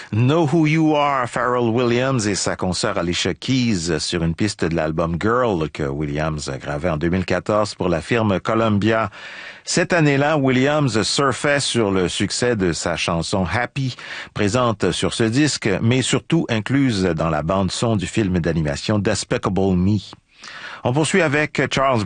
Know Who You Are, Pharrell Williams et sa consoeur Alicia Keys sur une piste de l'album Girl que Williams a gravé en 2014 pour la firme Columbia. Cette année-là, Williams surfait sur le succès de sa chanson Happy, présente sur ce disque, mais surtout incluse dans la bande-son du film d'animation Despicable Me. On poursuit avec Charles